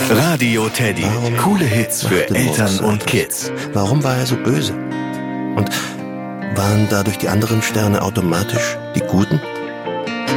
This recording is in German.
Radio Teddy. Coole Hits für Eltern und Kids. Warum war er so böse? Und waren dadurch die anderen Sterne automatisch die Guten?